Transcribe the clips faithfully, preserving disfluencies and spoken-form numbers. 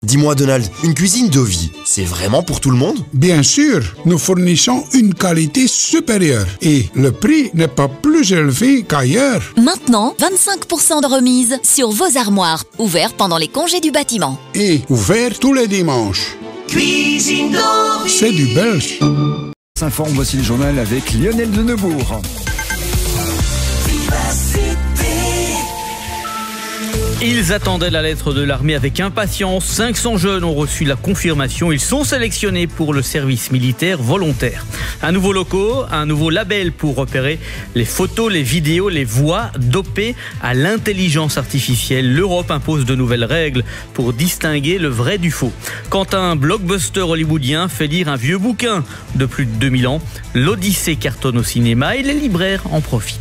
Dis-moi Donald, une cuisine Dovi, c'est vraiment pour tout le monde? Bien sûr, nous fournissons une qualité supérieure et le prix n'est pas plus élevé qu'ailleurs. Maintenant, vingt-cinq pour cent de remise sur vos armoires, ouvert pendant les congés du bâtiment. Et ouvert tous les dimanches. Cuisine Dovi. C'est du belge. S'informe, voici le journal avec Lionel de Neubourg. Ils attendaient la lettre de l'armée avec impatience. cinq cents jeunes ont reçu la confirmation. Ils sont sélectionnés pour le service militaire volontaire. Un nouveau logo, un nouveau label pour repérer les photos, les vidéos, les voix dopées à l'intelligence artificielle. L'Europe impose de nouvelles règles pour distinguer le vrai du faux. Quand un blockbuster hollywoodien fait lire un vieux bouquin de plus de deux mille ans, l'Odyssée cartonne au cinéma et les libraires en profitent.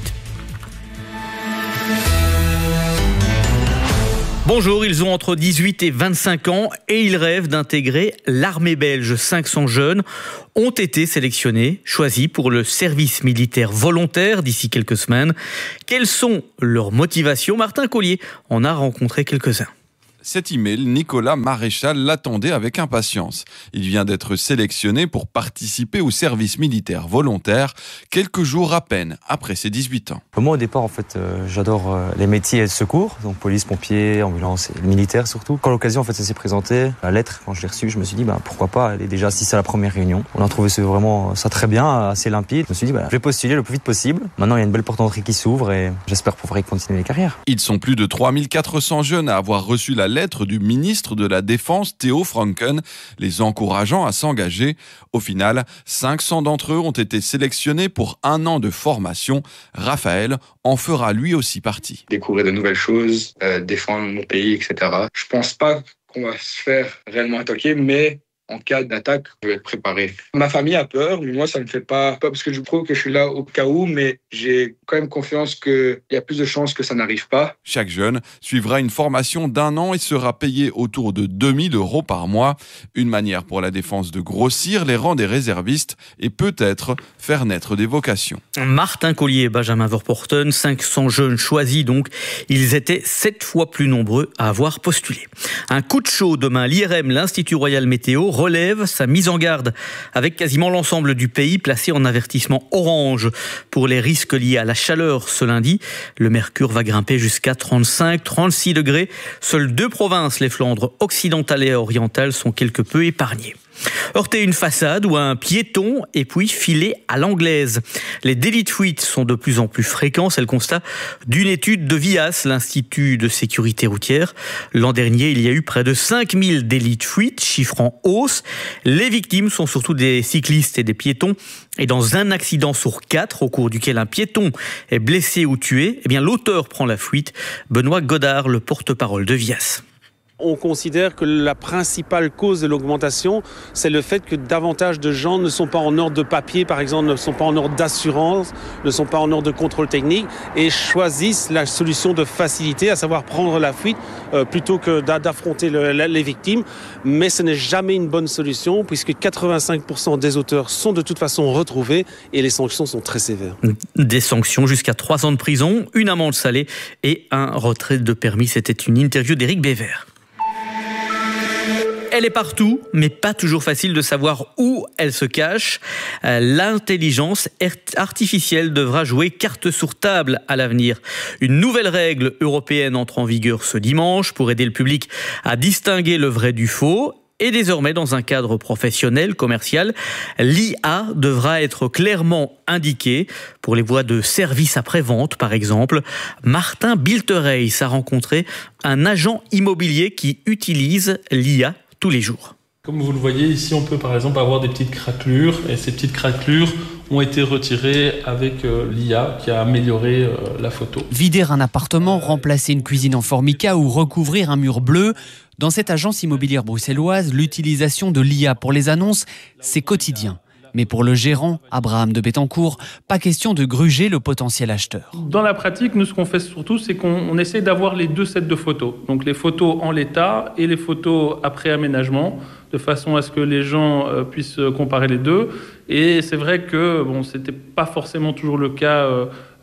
Bonjour, ils ont entre dix-huit et vingt-cinq ans et ils rêvent d'intégrer l'armée belge. cinq cents jeunes ont été sélectionnés, choisis pour le service militaire volontaire d'ici quelques semaines. Quelles sont leurs motivations? Martin Collier en a rencontré quelques-uns. Cet email, Nicolas Maréchal l'attendait avec impatience. Il vient d'être sélectionné pour participer au service militaire volontaire quelques jours à peine après ses dix-huit ans. Moi, au départ, en fait, euh, j'adore euh, les métiers et le secours, donc police, pompiers, ambulance et militaire surtout. Quand l'occasion, en fait, ça s'est présenté, la lettre, quand je l'ai reçue, je me suis dit, bah, pourquoi pas, elle est déjà assistée à la première réunion. On a trouvé ça vraiment ça très bien, assez limpide. Je me suis dit, bah, je vais postuler le plus vite possible. Maintenant, il y a une belle porte d'entrée qui s'ouvre et j'espère pouvoir y continuer les carrières. Ils sont plus de trois mille quatre cents jeunes à avoir reçu la lettre du ministre de la Défense Theo Franken, les encourageant à s'engager. Au final, cinq cents d'entre eux ont été sélectionnés pour un an de formation. Raphaël en fera lui aussi partie. Découvrir de nouvelles choses, euh, défendre mon pays, et cetera. Je pense pas qu'on va se faire réellement attaquer, mais en cas d'attaque, je vais être préparé. Ma famille a peur, mais moi, ça me fait pas peur parce que je trouve que je suis là au cas où, mais j'ai quand même confiance qu'il y a plus de chances que ça n'arrive pas. Chaque jeune suivra une formation d'un an et sera payé autour de deux mille euros par mois. Une manière pour la défense de grossir les rangs des réservistes et peut-être faire naître des vocations. Martin Collier et Benjamin Verpoorten, cinq cents jeunes choisis donc. Ils étaient sept fois plus nombreux à avoir postulé. Un coup de chaud demain, l'I R M, l'Institut Royal Météo, relève sa mise en garde avec quasiment l'ensemble du pays placé en avertissement orange pour les risques liés à la chaleur ce lundi. Le mercure va grimper jusqu'à trente-cinq à trente-six degrés. Seules deux provinces, les Flandres occidentales et orientales, sont quelque peu épargnées. Heurter une façade ou un piéton et puis filer à l'anglaise. Les délits de fuite sont de plus en plus fréquents, c'est le constat d'une étude de V I A S, l'Institut de sécurité routière. L'an dernier, il y a eu près de cinq mille délits de fuite, chiffre en hausse. Les victimes sont surtout des cyclistes et des piétons. Et dans un accident sur quatre, au cours duquel un piéton est blessé ou tué, eh bien l'auteur prend la fuite. Benoît Godard, le porte-parole de V I A S. On considère que la principale cause de l'augmentation, c'est le fait que davantage de gens ne sont pas en ordre de papier, par exemple, ne sont pas en ordre d'assurance, ne sont pas en ordre de contrôle technique et choisissent la solution de facilité, à savoir prendre la fuite euh, plutôt que d'affronter le, les victimes. Mais ce n'est jamais une bonne solution puisque quatre-vingt-cinq pour cent des auteurs sont de toute façon retrouvés et les sanctions sont très sévères. Des sanctions jusqu'à trois ans de prison, une amende salée et un retrait de permis. C'était une interview d'Éric Bévert. Elle est partout, mais pas toujours facile de savoir où elle se cache. L'intelligence artificielle devra jouer carte sur table à l'avenir. Une nouvelle règle européenne entre en vigueur ce dimanche pour aider le public à distinguer le vrai du faux. Et désormais, dans un cadre professionnel, commercial, l'I A devra être clairement indiquée pour les voies de service après-vente, par exemple. Martin Biltereis a rencontré un agent immobilier qui utilise l'I A tous les jours. Comme vous le voyez ici, on peut par exemple avoir des petites craquelures et ces petites craquelures ont été retirées avec euh, l'I A qui a amélioré euh, la photo. Vider un appartement, remplacer une cuisine en formica ou recouvrir un mur bleu. Dans cette agence immobilière bruxelloise, l'utilisation de l'I A pour les annonces, c'est quotidien. Mais pour le gérant, Abraham de Bettencourt, pas question de gruger le potentiel acheteur. Dans la pratique, nous, ce qu'on fait surtout, c'est qu'on essaie d'avoir les deux sets de photos. Donc les photos en l'état et les photos après aménagement, de façon à ce que les gens euh, puissent comparer les deux. Et c'est vrai que bon, ce n'était pas forcément toujours le cas euh,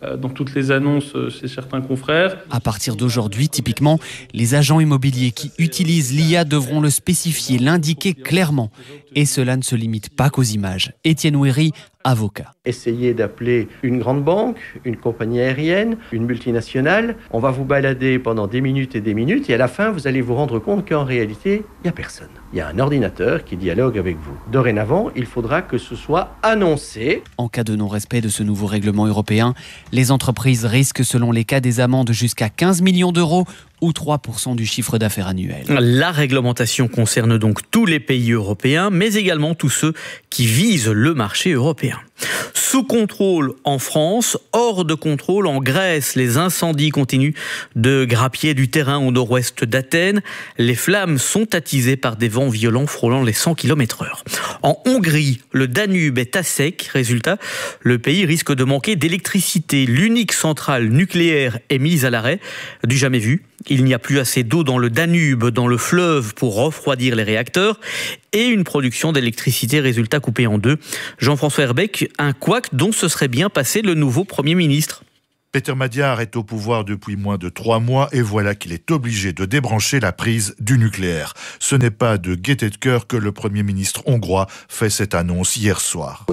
dans toutes les annonces chez certains confrères. À partir d'aujourd'hui, typiquement, les agents immobiliers qui utilisent l'I A devront le spécifier, l'indiquer clairement. Et cela ne se limite pas qu'aux images. Étienne Ouéry, avocat. Essayez d'appeler une grande banque, une compagnie aérienne, une multinationale. On va vous balader pendant des minutes et des minutes et à la fin, vous allez vous rendre compte qu'en réalité, il n'y a personne. Il y a un ordinateur qui dialogue avec vous. Dorénavant, il faudra que ce soit annoncé. En cas de non-respect de ce nouveau règlement européen, les entreprises risquent selon les cas des amendes jusqu'à quinze millions d'euros ou trois pour cent du chiffre d'affaires annuel. La réglementation concerne donc tous les pays européens, mais également tous ceux qui visent le marché européen. Sous contrôle en France, hors de contrôle en Grèce. Les incendies continuent de grappiller du terrain au nord-ouest d'Athènes. Les flammes sont attisées par des vents violents frôlant les cent kilomètres heure. En Hongrie, le Danube est à sec. Résultat, le pays risque de manquer d'électricité. L'unique centrale nucléaire est mise à l'arrêt. Du jamais vu. Il n'y a plus assez d'eau dans le Danube, dans le fleuve, pour refroidir les réacteurs. Et une production d'électricité résultat coupée en deux. Jean-François Herbeck, un couac dont se serait bien passé le nouveau Premier ministre. Peter Magyar est au pouvoir depuis moins de trois mois et voilà qu'il est obligé de débrancher la prise du nucléaire. Ce n'est pas de gaieté de cœur que le Premier ministre hongrois fait cette annonce hier soir.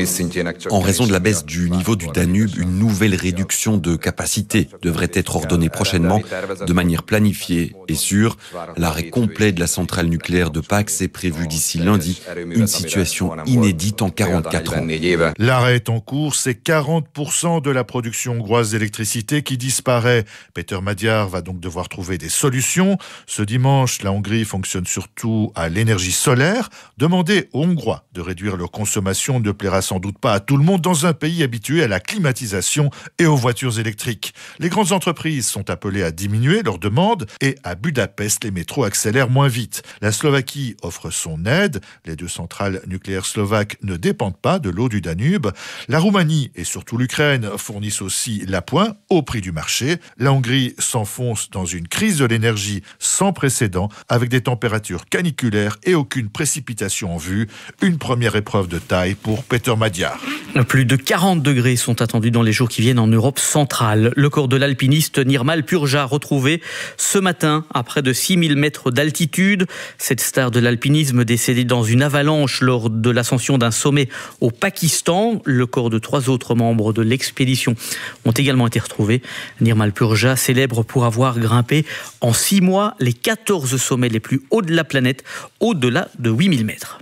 En raison de la baisse du niveau du Danube, une nouvelle réduction de capacité devrait être ordonnée prochainement de manière planifiée et sûre. L'arrêt complet de la centrale nucléaire de Pax est prévu d'ici lundi, une situation inédite en quarante-quatre ans. L'arrêt est en cours, c'est quarante pour cent de la production hongroise d'électricité qui disparaît. Peter Magyar va donc devoir trouver des solutions. Ce dimanche, la Hongrie fonctionne surtout à l'énergie solaire. Demander aux Hongrois de réduire leur consommation ne plaira sans doute pas à tout le monde dans un pays habitué à la climatisation et aux voitures électriques. Les grandes entreprises sont appelées à diminuer leurs demandes et à Budapest, les métros accélèrent moins vite. La Slovaquie offre son aide. Les deux centrales nucléaires slovaques ne dépendent pas de l'eau du Danube. La Roumanie et surtout l'Ukraine fournissent aussi la point au prix du marché. La Hongrie s'enfonce dans une crise de l'énergie sans précédent avec des températures caniculaires et aucune précipitation en vue. Une première épreuve de taille pour Peter Magyar. Plus de quarante degrés sont attendus dans les jours qui viennent en Europe centrale. Le corps de l'alpiniste Nirmal Purja retrouvé ce matin à près de six mille mètres d'altitude. Cette star de l'alpinisme décédée dans une avalanche lors de l'ascension d'un sommet au Pakistan. Le corps de trois autres membres de l'expédition ont également été retrouvés. Nirmal Purja, célèbre pour avoir grimpé en six mois les quatorze sommets les plus hauts de la planète, au-delà de huit mille mètres.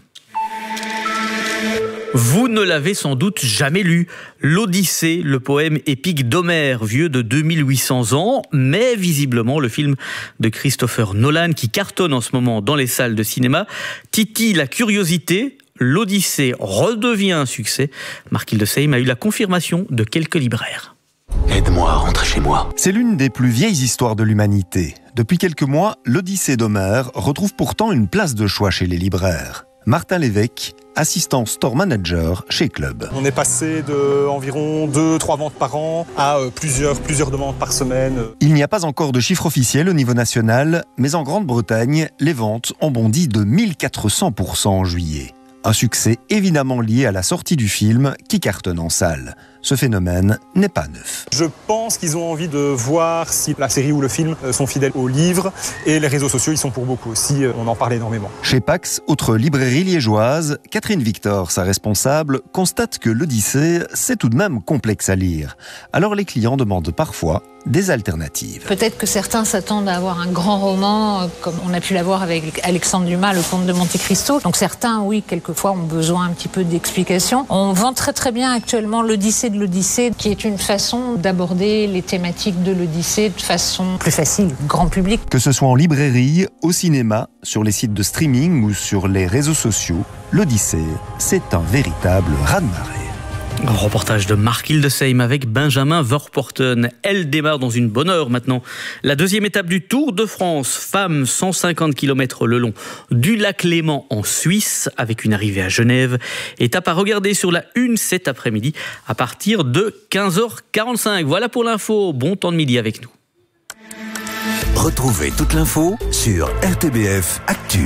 Vous ne l'avez sans doute jamais lu. L'Odyssée, le poème épique d'Homère, vieux de deux mille huit cents ans, mais visiblement le film de Christopher Nolan, qui cartonne en ce moment dans les salles de cinéma, titille la curiosité. L'Odyssée redevient un succès. Marc Hildesheim a eu la confirmation de quelques libraires. Aide-moi à rentrer chez moi. C'est l'une des plus vieilles histoires de l'humanité. Depuis quelques mois, l'Odyssée d'Homère retrouve pourtant une place de choix chez les libraires. Martin Lévesque, assistant store manager chez Club. On est passé de environ deux trois ventes par an à plusieurs, plusieurs demandes par semaine. Il n'y a pas encore de chiffre officiel au niveau national, mais en Grande-Bretagne, les ventes ont bondi de mille quatre cents pour cent en juillet. Un succès évidemment lié à la sortie du film qui cartonne en salle. Ce phénomène n'est pas neuf. Je pense qu'ils ont envie de voir si la série ou le film sont fidèles au livre et les réseaux sociaux y sont pour beaucoup aussi, on en parle énormément. Chez Pax, autre librairie liégeoise, Catherine Victor, sa responsable, constate que l'Odyssée, c'est tout de même complexe à lire. Alors les clients demandent parfois des alternatives. Peut-être que certains s'attendent à avoir un grand roman, comme on a pu l'avoir avec Alexandre Dumas, Le Comte de Monte Cristo. Donc certains, oui, quelquefois ont besoin un petit peu d'explications. On vend très très bien actuellement l'Odyssée de l'Odyssée, qui est une façon d'aborder les thématiques de l'Odyssée de façon plus facile, grand public. Que ce soit en librairie, au cinéma, sur les sites de streaming ou sur les réseaux sociaux, l'Odyssée, c'est un véritable raz-de-marée. Un reportage de Marc Hildesheim avec Benjamin Verpoorten. Elle démarre dans une bonne heure maintenant. La deuxième étape du Tour de France. Femmes, cent cinquante kilomètres le long du lac Léman en Suisse, avec une arrivée à Genève. Étape à regarder sur la une cet après-midi à partir de quinze heures quarante-cinq. Voilà pour l'info. Bon temps de midi avec nous. Retrouvez toute l'info sur R T B F Actu.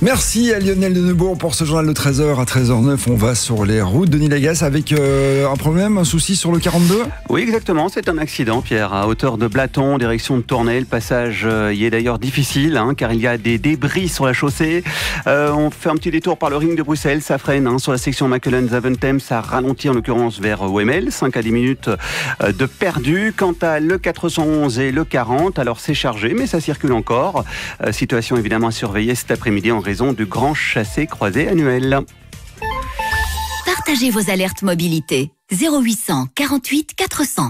Merci à Lionel de Neubourg pour ce journal de treize heures à treize heures neuf. On va sur les routes. Denis Lagas avec euh, un problème, un souci sur le quarante-deux. Oui, exactement. C'est un accident, Pierre, à hauteur de Blaton, direction de Tournai. Le passage euh, y est d'ailleurs difficile, hein, car il y a des débris sur la chaussée. Euh, on fait un petit détour par le ring de Bruxelles. Ça freine hein, sur la section Machelen-Zaventem. Ça ralentit en l'occurrence vers Wemmel. cinq à dix minutes euh, de perdu. Quant à le quatre cent onze et le quarante, alors c'est chargé, mais ça circule encore. Euh, situation évidemment à surveiller cet après-midi en raison du grand chassé-croisé annuel. Partagez vos alertes mobilité. zéro huit cent quarante-huit quatre cents.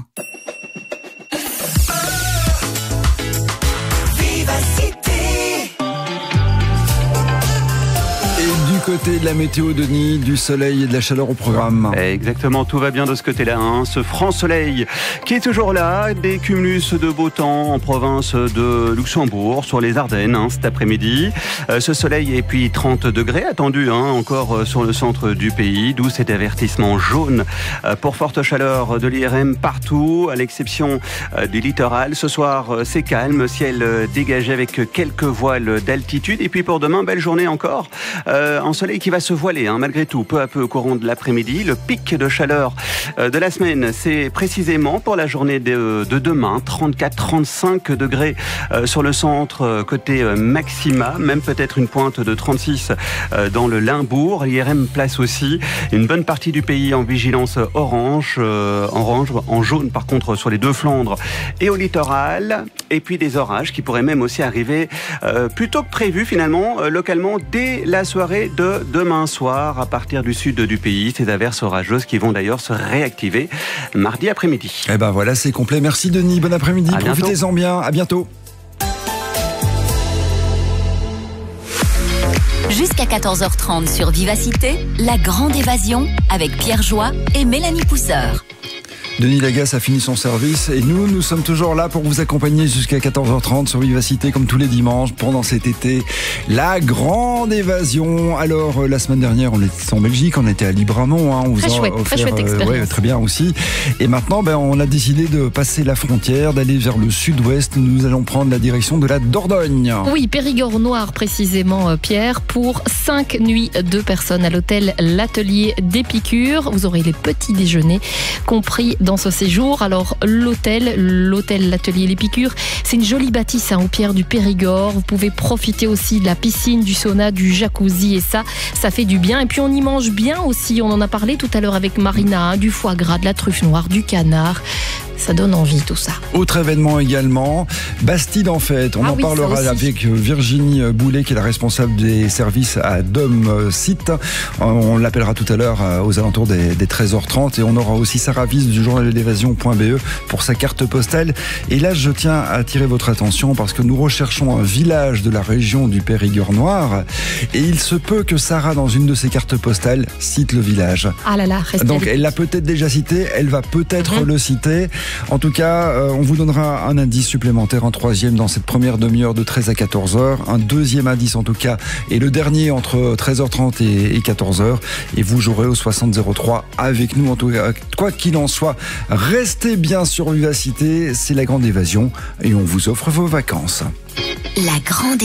Côté de la météo, Denis, du soleil et de la chaleur au programme. Exactement, tout va bien de ce côté-là. Hein. Ce franc soleil qui est toujours là, des cumulus de beau temps en province de Luxembourg, sur les Ardennes hein, cet après-midi. Euh, ce soleil et puis trente degrés attendus hein, encore sur le centre du pays, d'où cet avertissement jaune euh, pour forte chaleur de l'I R M partout, à l'exception euh, du littoral. Ce soir, euh, c'est calme, ciel euh, dégagé avec quelques voiles d'altitude. Et puis pour demain, belle journée encore. Euh, en soleil qui va se voiler, hein, malgré tout, peu à peu au courant de l'après-midi. Le pic de chaleur euh, de la semaine, c'est précisément pour la journée de, de demain, trente-quatre à trente-cinq degrés euh, sur le centre, euh, côté euh, maxima, même peut-être une pointe de trente-six euh, dans le Limbourg. L'I R M place aussi une bonne partie du pays en vigilance orange, euh, orange, en jaune par contre sur les deux Flandres et au littoral. Et puis des orages qui pourraient même aussi arriver euh, plus tôt que prévu finalement, euh, localement, dès la soirée de demain soir à partir du sud du pays. Ces averses orageuses qui vont d'ailleurs se réactiver mardi après-midi. Eh ben voilà, c'est complet. Merci Denis, bon après-midi. À Profitez-en bien, à bientôt. Jusqu'à quatorze heures trente sur Vivacité, la grande évasion avec Pierre Joie et Mélanie Pousseur. Denis Lagas a fini son service et nous, nous sommes toujours là pour vous accompagner jusqu'à quatorze heures trente sur Vivacité comme tous les dimanches pendant cet été. La grande évasion. Alors, euh, la semaine dernière, on était en Belgique, on était à Libramont. Hein, on vous très a chouette, offert, très chouette expérience. Euh, ouais, très bien aussi. Et maintenant, ben, on a décidé de passer la frontière, d'aller vers le sud-ouest. Nous allons prendre la direction de la Dordogne. Oui, Périgord Noir précisément, Pierre, pour cinq nuits, deux personnes à l'hôtel L'Atelier d'Épicure. Vous aurez les petits déjeuners compris dans ce séjour. Alors l'hôtel, l'hôtel L'Atelier l'Épicure, c'est une jolie bâtisse hein, au Pierre du Périgord. Vous pouvez profiter aussi de la piscine, du sauna, du jacuzzi et ça, ça fait du bien. Et puis on y mange bien aussi. On en a parlé tout à l'heure avec Marina, hein, du foie gras, de la truffe noire, du canard. Ça donne envie tout ça. Autre événement également, Bastide en fête. On ah en oui, parlera avec Virginie Boulet qui est la responsable des services à Dom Site. On l'appellera tout à l'heure aux alentours des, des treize heures trente et on aura aussi Sarah Wies du journal de l'évasion point b e pour sa carte postale. Et là, je tiens à attirer votre attention parce que nous recherchons un village de la région du Périgord Noir et il se peut que Sarah, dans une de ses cartes postales, cite le village. Ah là là, restez Donc elle l'a peut-être déjà cité, elle va peut-être mm-hmm. le citer. En tout cas, euh, on vous donnera un indice supplémentaire, un troisième dans cette première demi-heure de treize à quatorze heures. Un deuxième indice en tout cas, et le dernier entre treize heures trente et, et quatorze heures. Et vous jouerez au soixante zéro trois avec nous. En tout cas, quoi qu'il en soit, restez bien sur Vivacité. C'est la grande évasion et on vous offre vos vacances. La grande